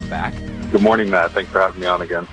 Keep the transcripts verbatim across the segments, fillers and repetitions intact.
back. Good morning, Matt. Thanks for having me on again.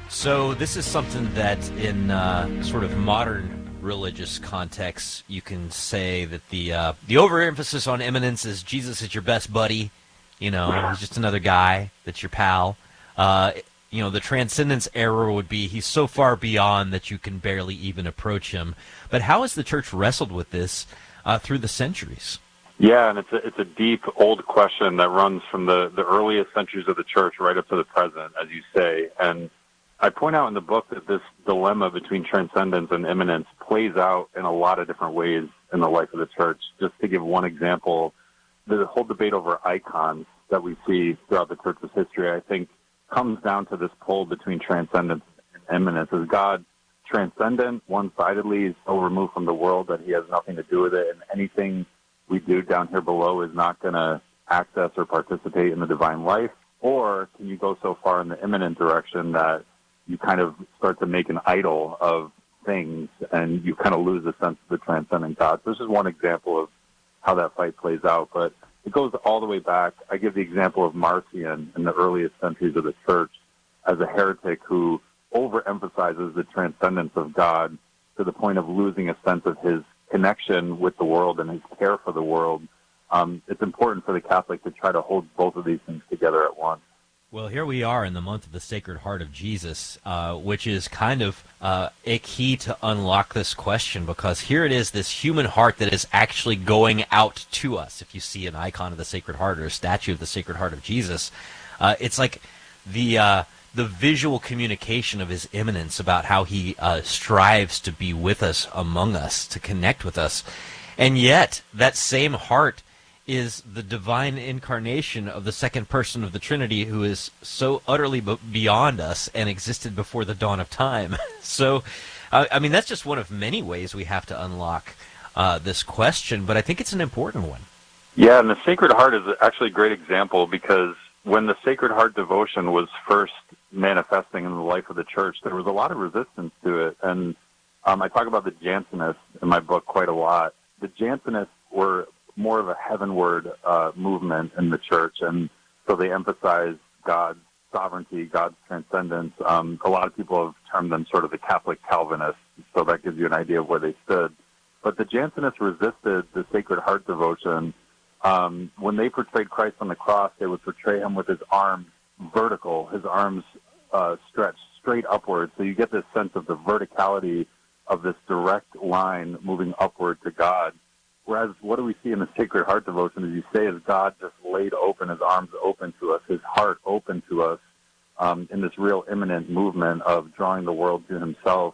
So this is something that in uh, sort of modern religious contexts, you can say that the uh, the overemphasis on immanence is Jesus is your best buddy. You know, he's just another guy that's your pal. Uh, you know, the transcendence error would be he's so far beyond that you can barely even approach him. But how has the church wrestled with this uh, through the centuries? Yeah, and it's a, it's a deep, old question that runs from the, the earliest centuries of the church right up to the present, as you say. And I point out in the book that this dilemma between transcendence and immanence plays out in a lot of different ways in the life of the church. Just to give one example, the whole debate over icons that we see throughout the church's history, I think, comes down to this pull between transcendence and immanence. Is God transcendent one-sidedly? He's so removed from the world that he has nothing to do with it, and anything we do down here below is not going to access or participate in the divine life? Or can you go so far in the immanent direction that you kind of start to make an idol of things and you kind of lose a sense of the transcendent God? So this is one example of how that fight plays out, but it goes all the way back. I give the example of Marcion in the earliest centuries of the church as a heretic who overemphasizes the transcendence of God to the point of losing a sense of his connection with the world and his care for the world. Um, it's important for the Catholic to try to hold both of these things together at once. Well, here we are in the month of the Sacred Heart of Jesus, uh, which is kind of uh, a key to unlock this question, because here it is, this human heart that is actually going out to us. If you see an icon of the Sacred Heart or a statue of the Sacred Heart of Jesus, uh, it's like the uh, the visual communication of his immanence about how he uh, strives to be with us, among us, to connect with us. And yet, that same heart is the divine incarnation of the second person of the Trinity, who is so utterly b- beyond us and existed before the dawn of time. So, uh, I mean, that's just one of many ways we have to unlock uh, this question, but I think it's an important one. Yeah, and the Sacred Heart is actually a great example, because when the Sacred Heart devotion was first manifesting in the life of the church, there was a lot of resistance to it. And um, I talk about the Jansenists in my book quite a lot. The Jansenists were more of a heavenward uh, movement in the church, and so they emphasize God's sovereignty, God's transcendence. Um, a lot of people have termed them sort of the Catholic Calvinists, so that gives you an idea of where they stood. But the Jansenists resisted the Sacred Heart devotion. Um, when they portrayed Christ on the cross, they would portray him with his arms vertical, his arms uh, stretched straight upward, so you get this sense of the verticality of this direct line moving upward to God. Whereas what do we see in the Sacred Heart devotion, as you say, is God just laid open, his arms open to us, his heart open to us, um, in this real immanent movement of drawing the world to himself.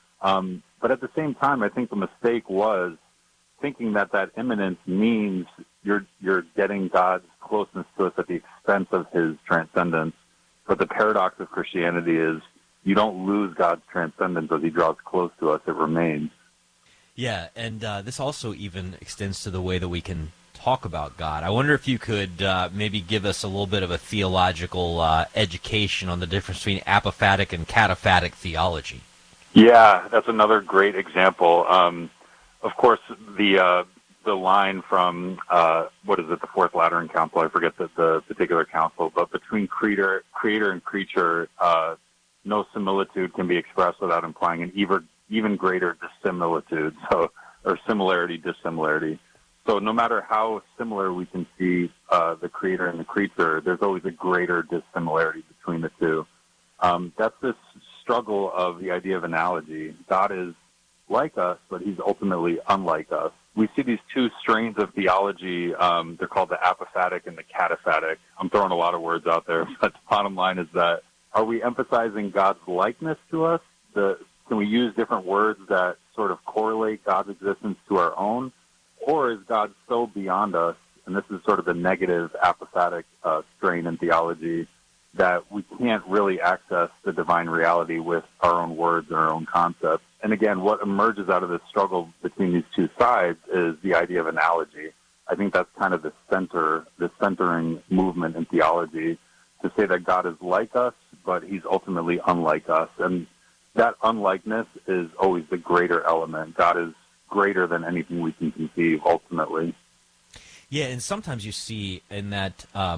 Um, but at the same time, I think the mistake was thinking that that immanence means you're you're getting God's closeness to us at the expense of his transcendence. But the paradox of Christianity is you don't lose God's transcendence as he draws close to us, it remains. Yeah, and uh, this also even extends to the way that we can talk about God. I wonder if you could uh, maybe give us a little bit of a theological uh, education on the difference between apophatic and cataphatic theology. Yeah, that's another great example. Um, of course, the uh, the line from, uh, what is it, the Fourth Lateran Council, I forget the, the particular council, but between creator, creator and creature, uh, no similitude can be expressed without implying an even even greater dissimilitude, so or similarity, dissimilarity. So no matter how similar we can see uh, the creator and the creature, there's always a greater dissimilarity between the two. Um, that's this struggle of the idea of analogy. God is like us, but he's ultimately unlike us. We see these two strains of theology. Um, they're called the apophatic and the cataphatic. I'm throwing a lot of words out there, but the bottom line is that, are we emphasizing God's likeness to us? The Can we use different words that sort of correlate God's existence to our own? Or is God so beyond us, and this is sort of the negative apophatic uh, strain in theology, that we can't really access the divine reality with our own words and our own concepts? And again, what emerges out of this struggle between these two sides is the idea of analogy. I think that's kind of the center, the centering movement in theology, to say that God is like us, but he's ultimately unlike us. And that unlikeness is always the greater element. God is greater than anything we can conceive, ultimately. Yeah, and sometimes you see in that um,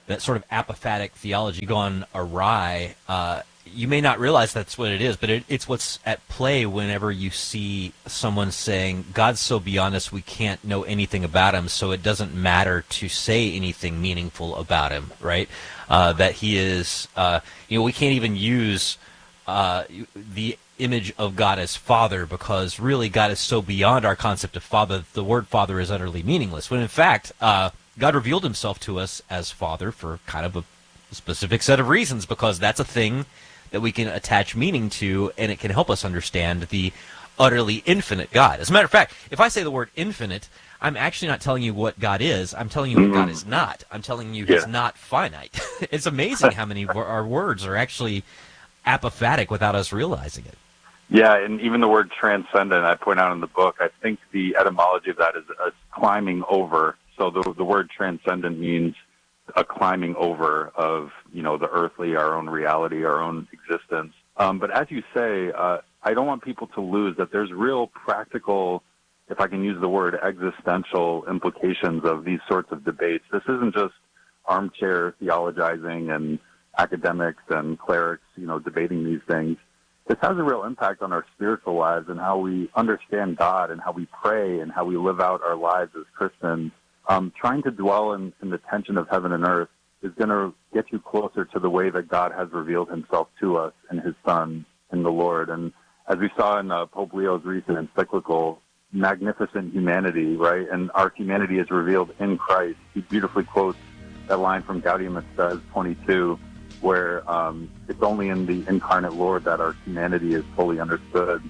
that sort of apophatic theology gone awry, uh, you may not realize that's what it is, but it, it's what's at play whenever you see someone saying, God's so beyond us, we can't know anything about him, so it doesn't matter to say anything meaningful about him, right? Uh, that he is, uh, you know, we can't even use uh, the image of God as Father, because really God is so beyond our concept of Father that the word Father is utterly meaningless. When in fact, uh, God revealed himself to us as Father for kind of a specific set of reasons, because that's a thing that we can attach meaning to, and it can help us understand the utterly infinite God. As a matter of fact, if I say the word infinite, I'm actually not telling you what God is. I'm telling you what God is not. I'm telling you he's Yeah. not finite. It's amazing how many of our words are actually apophatic without us realizing it. Yeah, and even the word transcendent, I point out in the book, I think the etymology of that is a climbing over. So the the word transcendent means a climbing over of, you know, the earthly, our own reality, our own existence. Um, but as you say, uh, I don't want people to lose that there's real practical, if I can use the word, existential implications of these sorts of debates. This isn't just armchair theologizing and academics and clerics, you know, debating these things. This has a real impact on our spiritual lives and how we understand God and how we pray and how we live out our lives as Christians. Um, trying to dwell in, in the tension of heaven and earth is going to get you closer to the way that God has revealed himself to us in his Son, in the Lord. And as we saw in uh, Pope Leo's recent encyclical, magnificent humanity, right? And our humanity is revealed in Christ. He beautifully quotes that line from Gaudium et Spes twenty-two, where um, it's only in the incarnate Lord that our humanity is fully understood.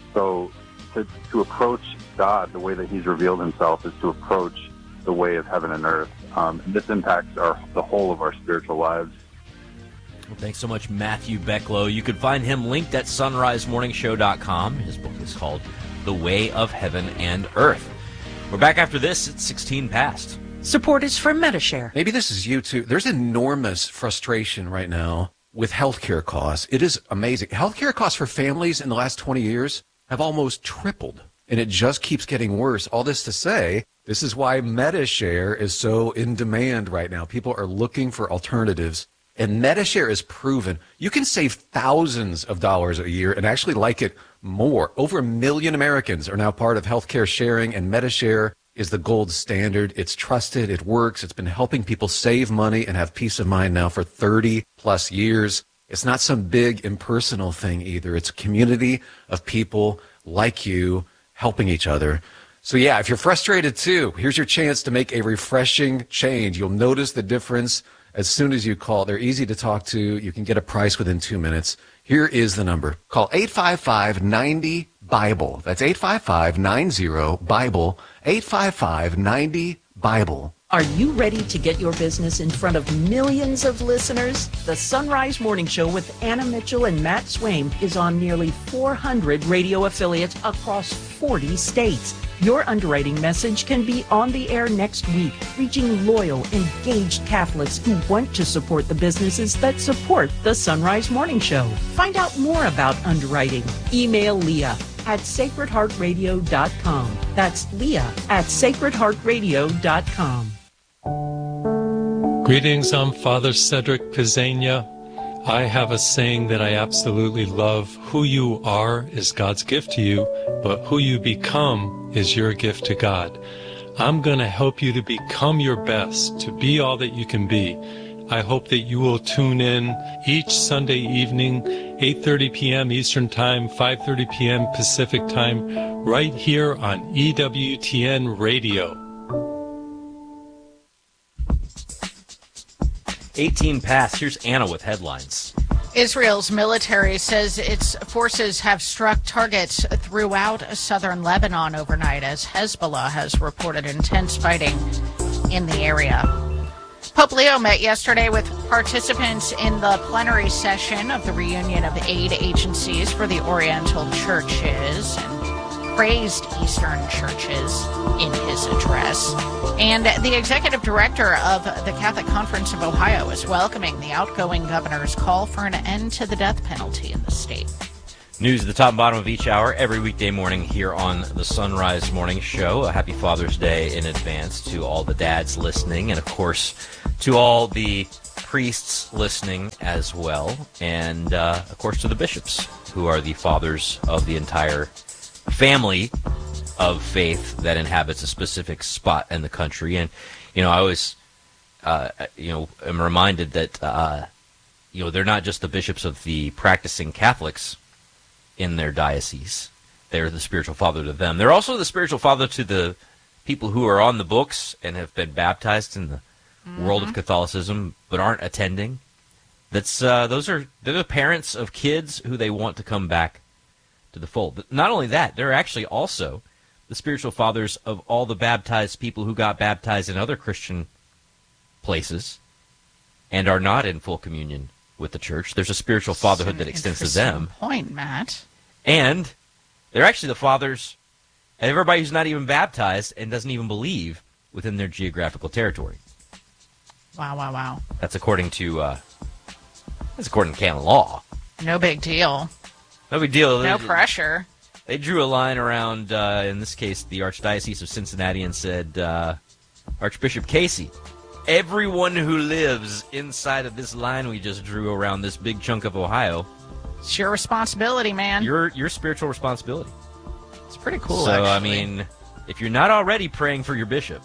So to, to approach God the way that he's revealed himself is to approach the way of heaven and earth. Um, and this impacts our the whole of our spiritual lives. Well, thanks so much, Matthew Becklow. You can find him linked at sunrise morning show dot com. His book is called The Way of Heaven and Earth. We're back after this at sixteen past. Support is from Medi-Share. Maybe this is you too. There's enormous frustration right now with healthcare costs. It is amazing. Healthcare costs for families in the last twenty years have almost tripled, and it just keeps getting worse. All this to say, this is why Medi-Share is so in demand right now. People are looking for alternatives, and Medi-Share is proven. You can save thousands of dollars a year and actually like it more. Over a million Americans are now part of healthcare sharing, and Medi-Share is the gold standard. It's trusted. It works. It's been helping people save money and have peace of mind now for thirty plus years. It's not some big impersonal thing either. It's a community of people like you helping each other. So yeah, if you're frustrated too, here's your chance to make a refreshing change. You'll notice the difference as soon as you call. They're easy to talk to. You can get a price within two minutes. Here is the number. Call eight five five, nine zero, BIBLE. That's eight five five, nine zero, BIBLE. eight five five, nine zero, BIBLE. Are you ready to get your business in front of millions of listeners? The Sunrise Morning Show with Anna Mitchell and Matt Swaim is on nearly four hundred radio affiliates across forty states. Your underwriting message can be on the air next week, reaching loyal, engaged Catholics who want to support the businesses that support the Sunrise Morning Show. Find out more about underwriting. Email Leah at sacred heart radio dot com. That's Leah at sacred heart radio dot com. Greetings, I'm Father Cedric Pizzania. I have a saying that I absolutely love. Who you are is God's gift to you, but who you become is your gift to God. I'm going to help you to become your best, to be all that you can be. I hope that you will tune in each Sunday evening, eight thirty p.m. Eastern Time, five thirty p.m. Pacific Time, right here on E W T N Radio. eighteen past. Here's Anna with headlines. Israel's military says its forces have struck targets throughout southern Lebanon overnight as Hezbollah has reported intense fighting in the area. Pope Leo met yesterday with participants in the plenary session of the reunion of aid agencies for the Oriental churches and praised Eastern churches in his address. And the executive director of the Catholic Conference of Ohio is welcoming the outgoing governor's call for an end to the death penalty in the state. News at the top and bottom of each hour every weekday morning here on the Sunrise Morning Show. A happy Father's Day in advance to all the dads listening, and of course to all the priests listening as well, and uh, of course to the bishops, who are the fathers of the entire family of faith that inhabits a specific spot in the country. And you know, I always uh, you know am reminded that uh, you know they're not just the bishops of the practicing Catholics in their diocese. They're the spiritual father to them. They're also the spiritual father to the people who are on the books and have been baptized in the mm-hmm. world of Catholicism but aren't attending. That's uh, those are they're the parents of kids who they want to come back to the fold. But not only that, they're actually also the spiritual fathers of all the baptized people who got baptized in other Christian places and are not in full communion with the church. There's a spiritual fatherhood that extends to them. Point, Matt. And they're actually the fathers of everybody who's not even baptized and doesn't even believe within their geographical territory. Wow, wow, wow. That's according to uh, that's according to canon law. No big deal. No big deal. No they, pressure. They drew a line around, uh, in this case, the Archdiocese of Cincinnati and said, uh, Archbishop Casey, everyone who lives inside of this line we just drew around this big chunk of Ohio, it's your responsibility, man. Your your spiritual responsibility. It's pretty cool, So, actually. I mean, if you're not already praying for your bishop,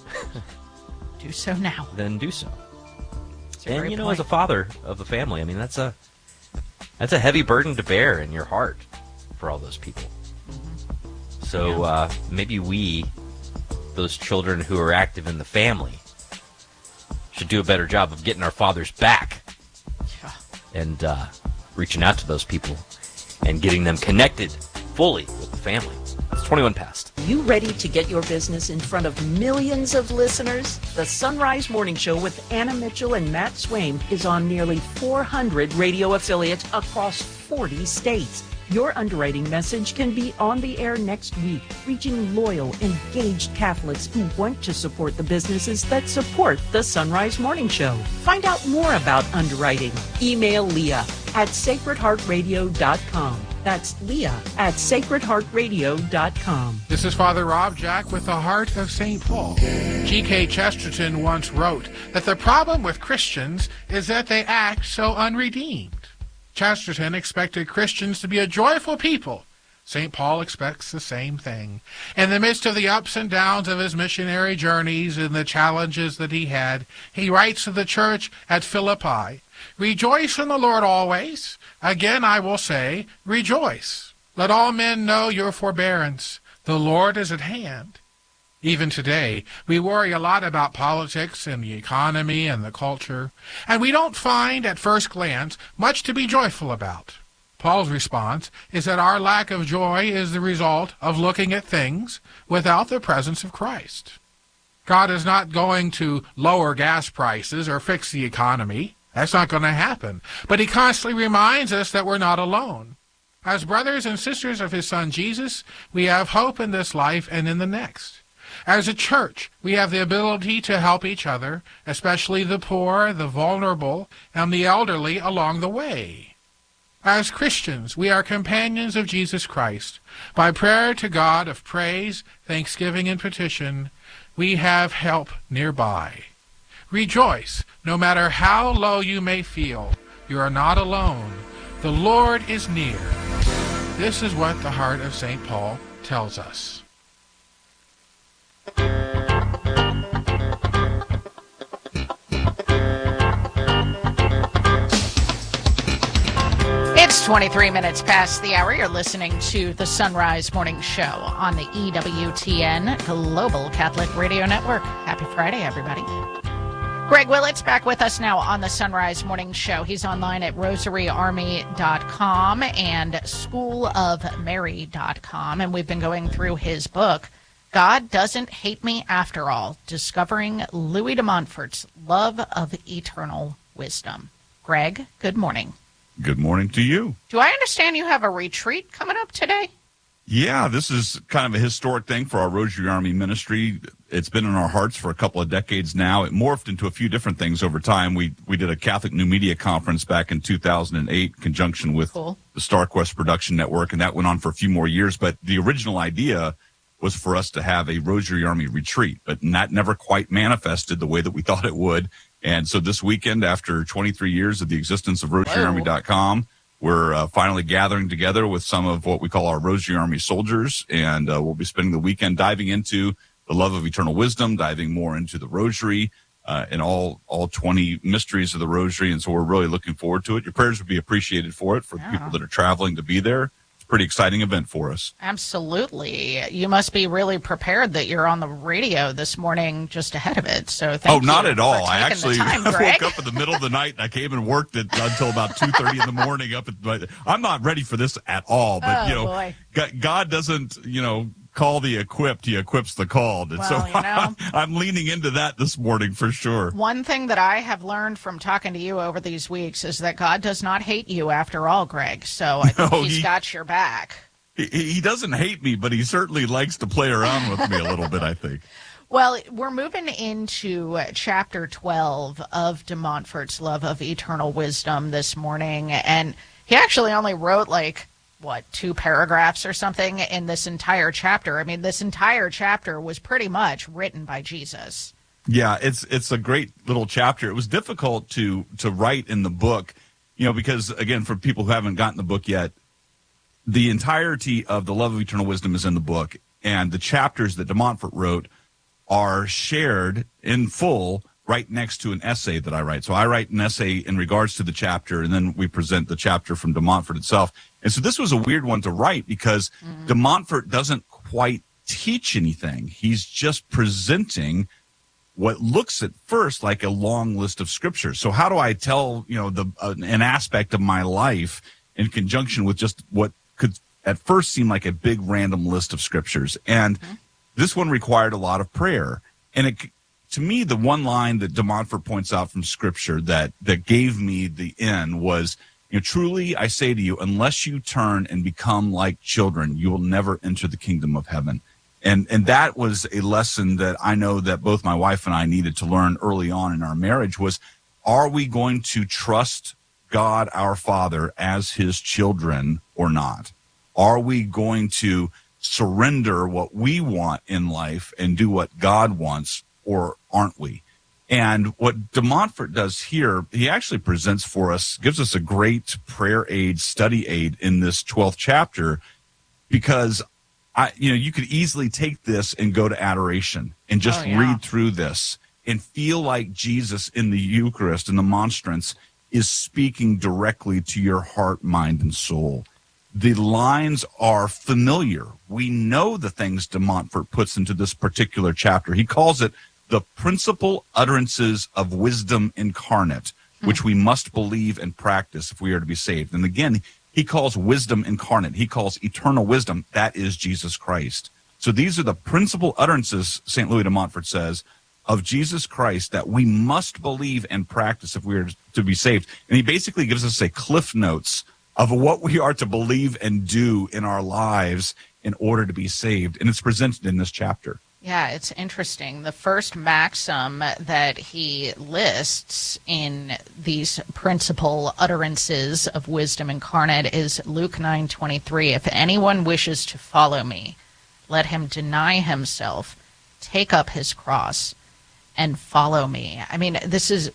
do so now. Then do so. That's a And, great you know, point. as a father of the family, I mean, that's a that's a heavy burden to bear in your heart for all those people. Mm-hmm. So, Yeah. uh, maybe we, those children who are active in the family, should do a better job of getting our fathers back. Yeah. And, uh, reaching out to those people and getting them connected fully with the family. It's twenty-one past. You ready to get your business in front of millions of listeners? The Sunrise Morning Show with Anna Mitchell and Matt Swaim is on nearly four hundred radio affiliates across forty states. Your underwriting message can be on the air next week, reaching loyal, engaged Catholics who want to support the businesses that support the Sunrise Morning Show. Find out more about underwriting. Email Leah at sacred heart radio dot com. That's Leah at sacred heart radio dot com. This is Father Rob Jack with the Heart of Saint Paul. G K Chesterton once wrote that the problem with Christians is that they act so unredeemed. Chesterton expected Christians to be a joyful people. Saint Paul expects the same thing. In the midst of the ups and downs of his missionary journeys and the challenges that he had, he writes to the church at Philippi, "Rejoice in the Lord always. Again I will say, rejoice. Let all men know your forbearance. The Lord is at hand." Even today, we worry a lot about politics and the economy and the culture, and we don't find, at first glance, much to be joyful about. Paul's response is that our lack of joy is the result of looking at things without the presence of Christ. God is not going to lower gas prices or fix the economy. That's not going to happen. But he constantly reminds us that we're not alone. As brothers and sisters of his Son Jesus, we have hope in this life and in the next. As a church, we have the ability to help each other, especially the poor, the vulnerable, and the elderly along the way. As Christians, we are companions of Jesus Christ. By prayer to God of praise, thanksgiving, and petition, we have help nearby. Rejoice, no matter how low you may feel. You are not alone. The Lord is near. This is what the Heart of Saint Paul tells us. It's twenty-three minutes past the hour. You're listening to the Sunrise Morning Show on the E W T N Global Catholic Radio Network. Happy Friday, everybody. Greg Willett's back with us now on the Sunrise Morning Show. He's online at rosary army dot com and school of mary dot com, and we've been going through his book, God Doesn't Hate Me After All, Discovering Louis de Montfort's Love of Eternal Wisdom. Greg, good morning. Good morning to you. Do I understand you have a retreat coming up today? Yeah, this is kind of a historic thing for our Rosary Army ministry. It's been in our hearts for a couple of decades now. It morphed into a few different things over time. We we did a Catholic New Media Conference back in two thousand eight in conjunction with Cool. the StarQuest Production Network, and that went on for a few more years. But the original idea was for us to have a Rosary Army retreat, but that never quite manifested the way that we thought it would. And so this weekend, after twenty-three years of the existence of Rosary Army dot com, we're uh, finally gathering together with some of what we call our Rosary Army soldiers, and uh, we'll be spending the weekend diving into the love of eternal wisdom, diving more into the Rosary uh, and all all twenty mysteries of the Rosary. And so we're really looking forward to it. Your prayers would be appreciated for it, for Yeah. the people that are traveling to be there. It's a pretty exciting event for us. Absolutely. You must be really prepared that you're on the radio this morning just ahead of it. So thank Oh, you not at for all. taking I the actually time, woke Greg. up in the middle of the night and I came and worked it until about two thirty in the morning. Up at, but I'm not ready for this at all. But, Oh, you know, boy. God, God doesn't, you know, call the equipped. He equips the called. And Well, so you know. I'm leaning into that this morning for sure. One thing that I have learned from talking to you over these weeks is that God does not hate you after all, Greg. So I think No, he's he- got your back. He, he doesn't hate me, but he certainly likes to play around with me a little bit, I think. Well, we're moving into chapter twelve of De Montfort's Love of Eternal Wisdom this morning. And he actually only wrote like, what, two paragraphs or something in this entire chapter. I mean, this entire chapter was pretty much written by Jesus. Yeah, it's it's a great little chapter. It was difficult to to write in the book, you know, because, again, for people who haven't gotten the book yet, the entirety of the Love of Eternal Wisdom is in the book, and the chapters that De Montfort wrote are shared in full right next to an essay that I write. So I write an essay in regards to the chapter, and then we present the chapter from De Montfort itself. And so this was a weird one to write because mm-hmm. De Montfort doesn't quite teach anything. He's just presenting what looks at first like a long list of scriptures. So how do I tell, you know, the uh, an aspect of my life in conjunction with just what could at first seem like a big random list of scriptures? And mm-hmm. this one required a lot of prayer. And it, to me, the one line that De Montfort points out from scripture that, that gave me the in was, you know, truly I say to you, unless you turn and become like children, you will never enter the kingdom of heaven. And, and that was a lesson that I know that both my wife and I needed to learn early on in our marriage was, are we going to trust God, our Father, as his children or not? Are we going to surrender what we want in life and do what God wants, or aren't we? And what De Montfort does here, he actually presents for us, gives us a great prayer aid, study aid in this twelfth chapter, because I, you know, you could easily take this and go to adoration and just oh, yeah. read through this and feel like Jesus in the Eucharist and the monstrance is speaking directly to your heart, mind, and soul. The lines are familiar. We know the things De Montfort puts into this particular chapter. He calls it the principal utterances of wisdom incarnate, mm-hmm. which we must believe and practice if we are to be saved. And again, he calls wisdom incarnate. He calls eternal wisdom. That is Jesus Christ. So these are the principal utterances, Saint Louis de Montfort says, of Jesus Christ that we must believe and practice if we are to be saved. And he basically gives us a cliff notes of what we are to believe and do in our lives in order to be saved. And it's presented in this chapter. Yeah, it's interesting. The first maxim that he lists in these principal utterances of wisdom incarnate is Luke nine twenty-three. If anyone wishes to follow me, let him deny himself, take up his cross, and follow me. I mean, this is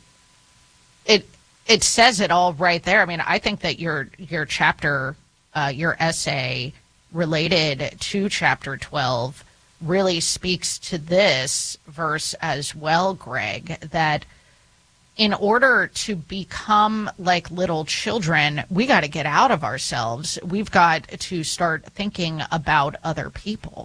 it. It says it all right there. I mean, I think that your your chapter, uh, your essay related to chapter twelve really speaks to this verse as well, Greg, that in order to become like little children, we got to get out of ourselves. We've got to start thinking about other people.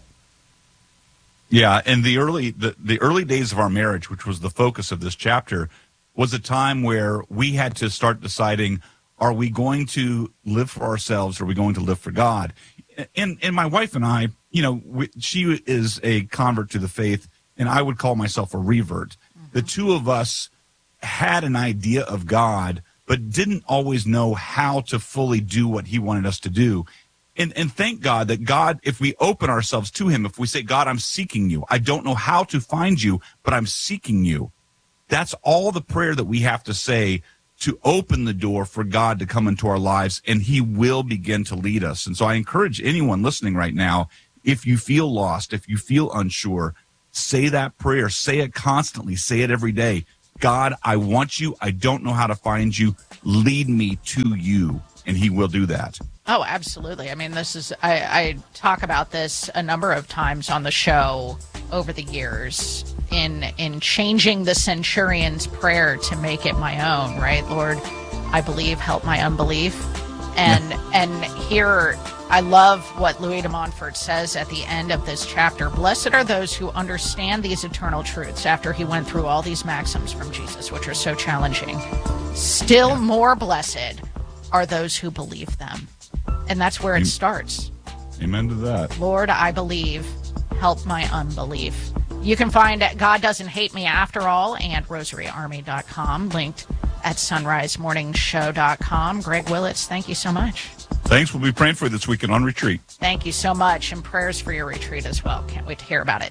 Yeah, and the early the, the early days of our marriage, which was the focus of this chapter, was a time where we had to start deciding, are we going to live for ourselves or are we going to live for God? And and my wife and I, you know, we, she is a convert to the faith, and I would call myself a revert. Mm-hmm. The two of us had an idea of God, but didn't always know how to fully do what he wanted us to do. And, and thank God that God, if we open ourselves to him, if we say, God, I'm seeking you. I don't know how to find you, but I'm seeking you. That's all the prayer that we have to say to open the door for God to come into our lives, and he will begin to lead us. And so I encourage anyone listening right now, if you feel lost, if you feel unsure, say that prayer. Say it constantly. Say it every day. God, I want you. I don't know how to find you. Lead me to you, and he will do that. Oh, absolutely. I mean, this is, I, I talk about this a number of times on the show over the years in in changing the centurion's prayer to make it my own, right? Lord, I believe, help my unbelief. And and here, I love what Louis de Montfort says at the end of this chapter. Blessed are those who understand these eternal truths after he went through all these maxims from Jesus, which are so challenging. Still more blessed are those who believe them. And that's where it starts. Amen to that. Lord, I believe, help my unbelief. You can find God Doesn't Hate Me After All and rosary army dot com, linked at sunrise morning show dot com. Greg Willits, thank you so much. Thanks. We'll be praying for you this weekend on retreat. Thank you so much, and prayers for your retreat as well. Can't wait to hear about it.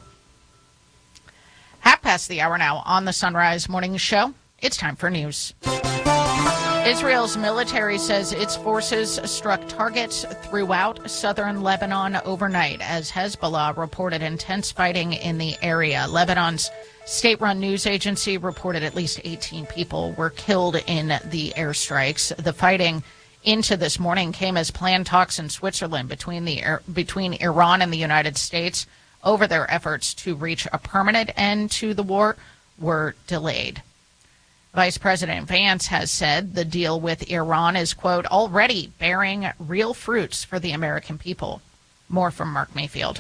Half past the hour now on the Sunrise Morning Show. It's time for news. Israel's military says its forces struck targets throughout southern Lebanon overnight as Hezbollah reported intense fighting in the area. Lebanon's state-run news agency reported at least eighteen people were killed in the airstrikes. The fighting into this morning came as planned talks in Switzerland between the between Iran and the United States over their efforts to reach a permanent end to the war were delayed. Vice President Vance has said the deal with Iran is, quote, already bearing real fruits for the American people. More from Mark Mayfield.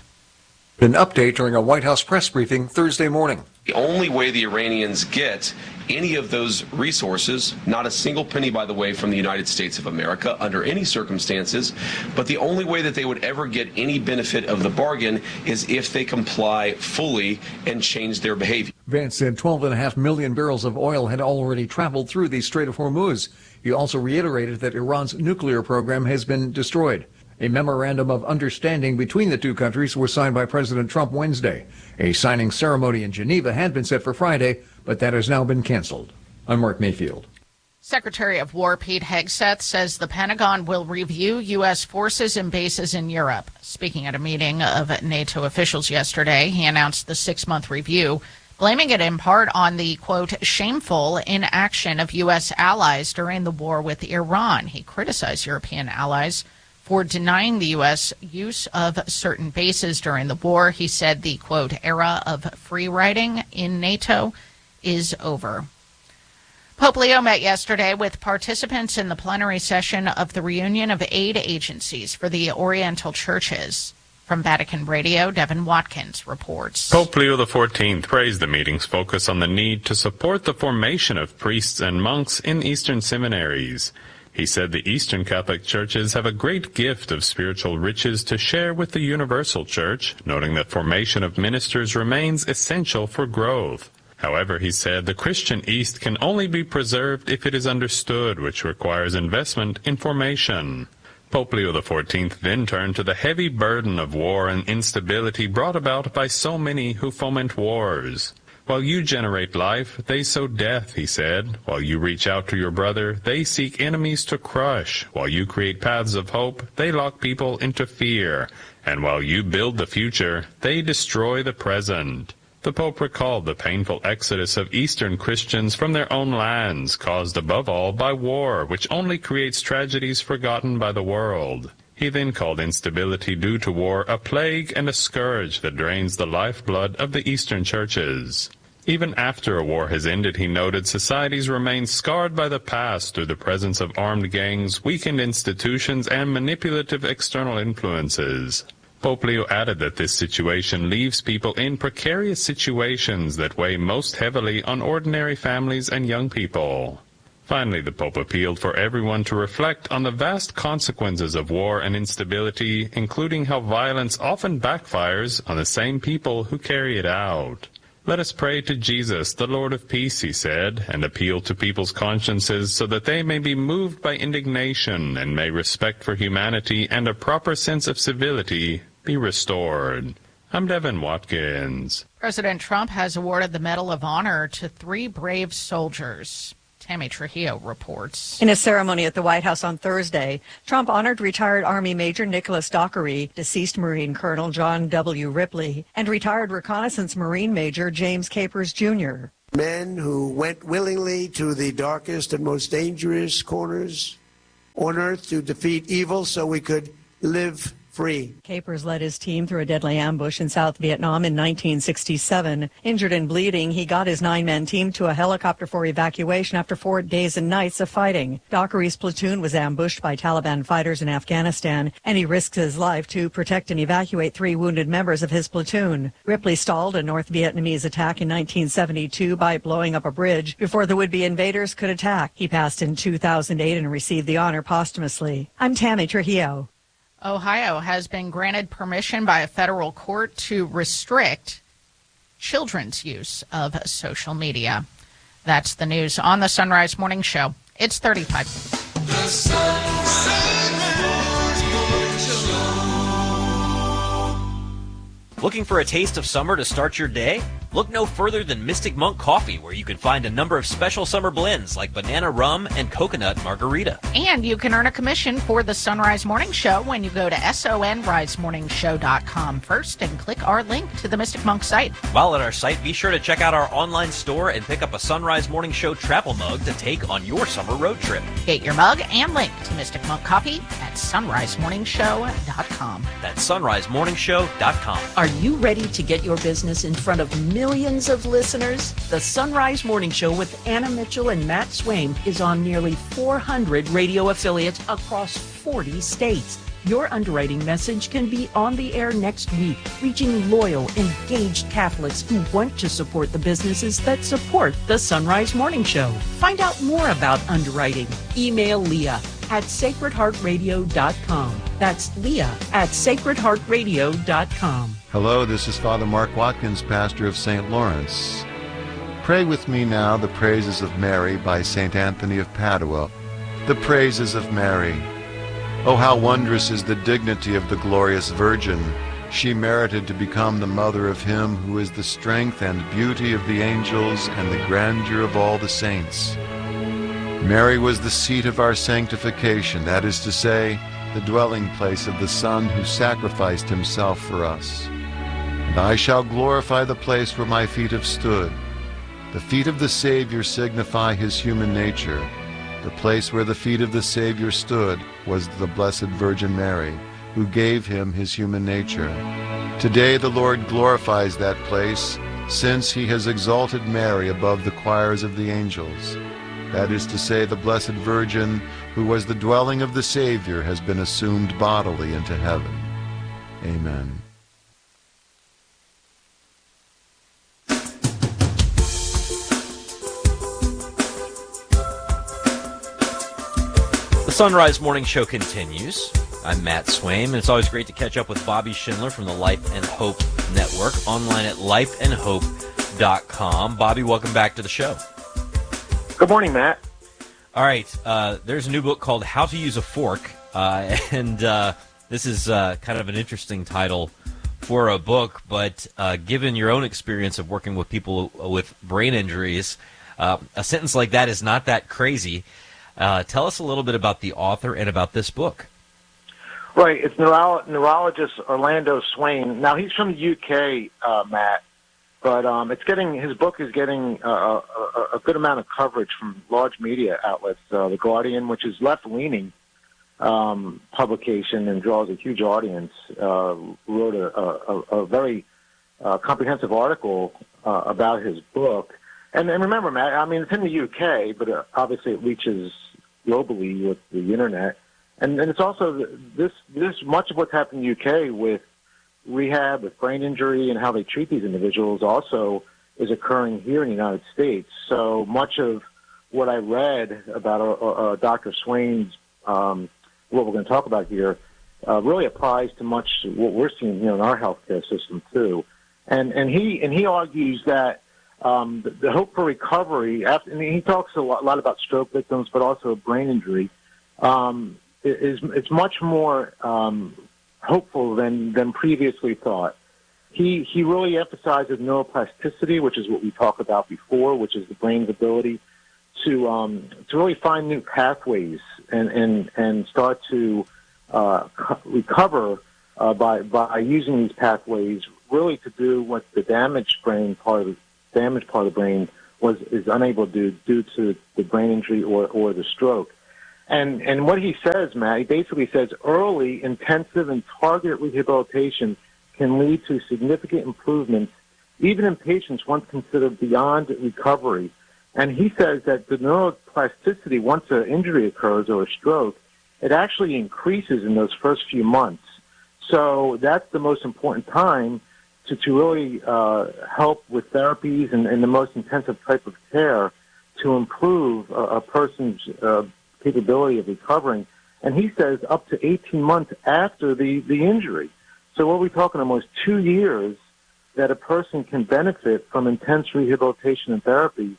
An update during a White House press briefing Thursday morning. The only way the Iranians get any of those resources, not a single penny, by the way, from the United States of America under any circumstances, but the only way that they would ever get any benefit of the bargain is if they comply fully and change their behavior. Vance said twelve point five million barrels of oil had already traveled through the Strait of Hormuz. He also reiterated that Iran's nuclear program has been destroyed. A memorandum of understanding between the two countries was signed by President Trump Wednesday. A signing ceremony in Geneva had been set for Friday, but that has now been canceled. I'm Mark Mayfield. Secretary of War Pete Hegseth says the Pentagon will review U S forces and bases in Europe. Speaking at a meeting of NATO officials yesterday, he announced the six-month review, blaming it in part on the, quote, shameful inaction of U S allies during the war with Iran. He criticized European allies for denying the U S use of certain bases during the war. He said the, quote, era of free riding in NATO is over. Pope Leo met yesterday with participants in the plenary session of the reunion of aid agencies for the Oriental churches. From Vatican Radio, Devin Watkins reports. Pope Leo the fourteenth praised the meeting's focus on the need to support the formation of priests and monks in Eastern seminaries. He said the Eastern Catholic churches have a great gift of spiritual riches to share with the Universal Church, noting that formation of ministers remains essential for growth. However, he said the Christian East can only be preserved if it is understood, which requires investment in formation. Pope Leo the fourteenth then turned to the heavy burden of war and instability brought about by so many who foment wars. While you generate life, they sow death, he said. While you reach out to your brother, they seek enemies to crush. While you create paths of hope, they lock people into fear. And while you build the future, they destroy the present. The Pope recalled the painful exodus of Eastern Christians from their own lands, caused above all by war, which only creates tragedies forgotten by the world. He then called instability due to war a plague and a scourge that drains the lifeblood of the Eastern churches. Even after a war has ended, he noted, societies remain scarred by the past through the presence of armed gangs, weakened institutions, and manipulative external influences. Pope Leo added that this situation leaves people in precarious situations that weigh most heavily on ordinary families and young people. Finally, the Pope appealed for everyone to reflect on the vast consequences of war and instability, including how violence often backfires on the same people who carry it out. Let us pray to Jesus, the Lord of peace, he said, and appeal to people's consciences so that they may be moved by indignation and may respect for humanity and a proper sense of civility be restored. I'm Devin Watkins. President Trump has awarded the Medal of Honor to three brave soldiers. Tammy Trujillo reports. In a ceremony at the White House on Thursday, Trump honored retired Army Major Nicholas Dockery, deceased Marine Colonel John W. Ripley, and retired Reconnaissance Marine Major James Capers, Junior Men who went willingly to the darkest and most dangerous corners on earth to defeat evil so we could live free. Capers led his team through a deadly ambush in South Vietnam in nineteen sixty-seven. Injured and bleeding, he got his nine-man team to a helicopter for evacuation after four days and nights of fighting. Dockery's platoon was ambushed by Taliban fighters in Afghanistan, and he risked his life to protect and evacuate three wounded members of his platoon. Ripley stalled a North Vietnamese attack in nineteen seventy-two by blowing up a bridge before the would-be invaders could attack. He passed in two thousand eight and received the honor posthumously. I'm Tammy Trujillo. Ohio has been granted permission by a federal court to restrict children's use of social media. That's the news on the Sunrise Morning Show. It's thirty-five. The Sunrise Morning Show. Looking for a taste of summer to start your day? Look no further than Mystic Monk Coffee, where you can find a number of special summer blends like banana rum and coconut margarita. And you can earn a commission for the Sunrise Morning Show when you go to sonrise morning show dot com first and click our link to the Mystic Monk site. While at our site, be sure to check out our online store and pick up a Sunrise Morning Show travel mug to take on your summer road trip. Get your mug and link to Mystic Monk Coffee at sunrise morning show dot com. That's sunrise morning show dot com. Are you ready to get your business in front of millions Millions of listeners? The Sunrise Morning Show with Anna Mitchell and Matt Swaim is on nearly four hundred radio affiliates across forty states. Your underwriting message can be on the air next week, reaching loyal, engaged Catholics who want to support the businesses that support the Sunrise Morning Show. Find out more about underwriting. Email Leah at sacred heart radio dot com. That's Leah at sacred heart radio dot com. Hello, this is Father Mark Watkins, pastor of Saint Lawrence. Pray with me now the praises of Mary by Saint Anthony of Padua. The praises of Mary. Oh, how wondrous is the dignity of the glorious Virgin. She merited to become the mother of him who is the strength and beauty of the angels and the grandeur of all the saints. Mary was the seat of our sanctification, that is to say, the dwelling place of the Son who sacrificed himself for us. And I shall glorify the place where my feet have stood. The feet of the Savior signify his human nature. The place where the feet of the Savior stood was the Blessed Virgin Mary, who gave him his human nature. Today the Lord glorifies that place, since he has exalted Mary above the choirs of the angels. That is to say, the Blessed Virgin, who was the dwelling of the Savior, has been assumed bodily into heaven. Amen. The Sunrise Morning Show continues. I'm Matt Swaim, and it's always great to catch up with Bobby Schindler from the Life and Hope Network, online at life and hope dot com. Bobby, welcome back to the show. Good morning, Matt. All right, uh, there's a new book called How to Use a Fork, uh, and uh, this is uh, kind of an interesting title for a book, but uh, given your own experience of working with people with brain injuries, uh, a sentence like that is not that crazy. Uh, tell us a little bit about the author and about this book. Right, it's neuro- neurologist Orlando Swain. Now, he's from the U K, uh, Matt, but um, it's getting his book is getting uh, a, a good amount of coverage from large media outlets. Uh, the Guardian, which is left-leaning um, publication and draws a huge audience, uh, wrote a, a, a very uh, comprehensive article uh, about his book. And, and remember, Matt, I mean, it's in the U K, but uh, obviously it reaches globally with the Internet. And, and it's also this, this much of what's happened in the U K with rehab, with brain injury, and how they treat these individuals also is occurring here in the United States. So much of what I read about uh, uh, Doctor Swain's, um, what we're going to talk about here, uh, really applies to much what we're seeing here in our healthcare system, too. and and he and he argues that um, the, the hope for recovery. After, and he talks a lot, a lot about stroke victims, but also brain injury. Um, is it's much more um, hopeful than than previously thought. He he really emphasizes neuroplasticity, which is what we talked about before, which is the brain's ability to um, to really find new pathways and and and start to uh, co- recover uh, by by using these pathways, really to do what the damaged brain part of the damaged part of the brain was is unable to do due to the brain injury or or the stroke. And and what he says, Matt, he basically says early, intensive, and targeted rehabilitation can lead to significant improvements, even in patients once considered beyond recovery. And he says that the neuroplasticity, once an injury occurs or a stroke, it actually increases in those first few months. So that's the most important time to, to really uh, help with therapies and, and the most intensive type of care to improve a, a person's uh, capability of recovering. And he says up to eighteen months after the, the injury. So what are we talking almost two years that a person can benefit from intense rehabilitation and therapy.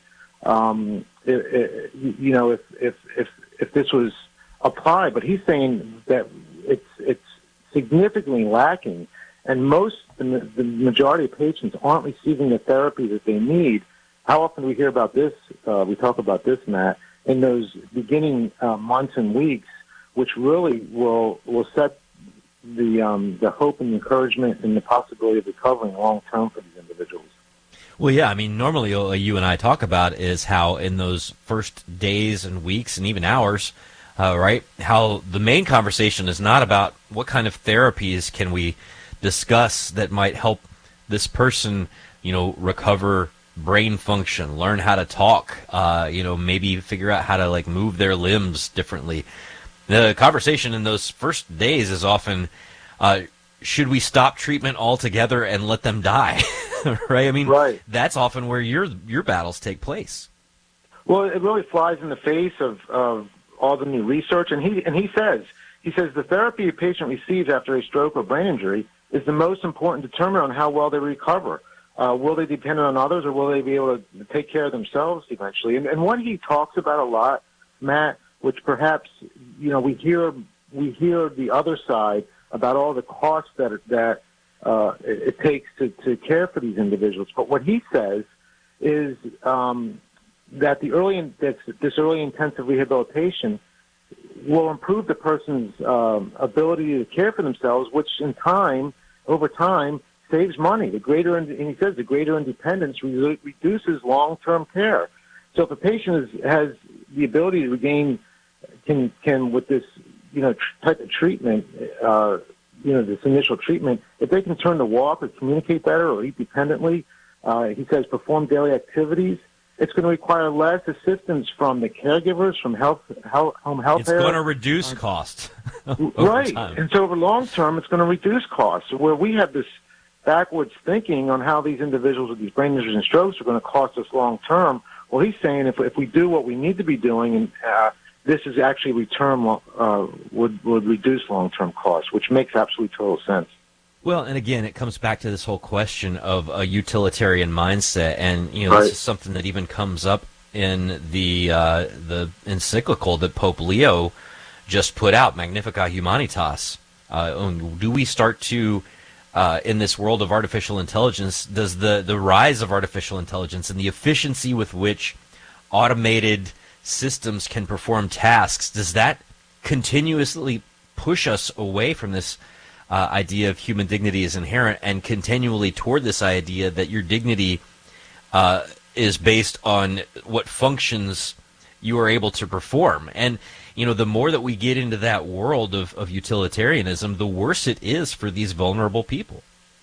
Um, it, it, you know, if, if, if, if this was applied, but he's saying that it's, it's significantly lacking, and most, the, the majority of patients aren't receiving the therapy that they need. How often do we hear about this, uh, we talk about this, Matt, in those beginning uh, months and weeks, which really will, will set the um, the hope and encouragement and the possibility of recovering long term for these individuals. Well, yeah, I mean, normally what you and I talk about is how in those first days and weeks and even hours, uh, right, how the main conversation is not about what kind of therapies can we discuss that might help this person, you know, recover brain function, learn how to talk, uh, you know, maybe figure out how to, like, move their limbs differently. The conversation in those first days is often, uh, should we stop treatment altogether and let them die? Right? I mean, right. That's often where your your battles take place. Well, it really flies in the face of, of all the new research, and he and he says he says the therapy a patient receives after a stroke or brain injury is the most important determinant on how well they recover. Uh, will they depend on others, or will they be able to take care of themselves eventually? And, and what he talks about a lot, Matt, which perhaps, you know, we hear we hear the other side about all the costs that that uh, it, it takes to, to care for these individuals. But what he says is um, that the early that this early intensive rehabilitation will improve the person's um, ability to care for themselves, which in time, over time, saves money. The greater, and he says, the greater independence re- reduces long-term care. So if a patient is, has the ability to regain, can can with this, you know, tr- type of treatment, uh, you know, this initial treatment, if they can turn to walk or communicate better or eat dependently, uh, he says perform daily activities, it's going to require less assistance from the caregivers, from health, health home health It's care. going to reduce uh, costs. Right. Time. And so over long term, it's going to reduce costs. Where we have this backwards thinking on how these individuals with these brain injuries and strokes are going to cost us long term. Well, he's saying if if we do what we need to be doing, and uh, this is actually return uh, would would reduce long term costs, which makes absolutely total sense. Well, and again, it comes back to this whole question of a utilitarian mindset, and you know, right. this is something that even comes up in the uh, the encyclical that Pope Leo just put out, Magnificat Humanitas. Uh, do we start to Uh, in this world of artificial intelligence, does the, the rise of artificial intelligence and the efficiency with which automated systems can perform tasks, does that continuously push us away from this uh, idea of human dignity is inherent and continually toward this idea that your dignity uh, is based on what functions you are able to perform? And you know, the more that we get into that world of, of utilitarianism, the worse it is for these vulnerable people.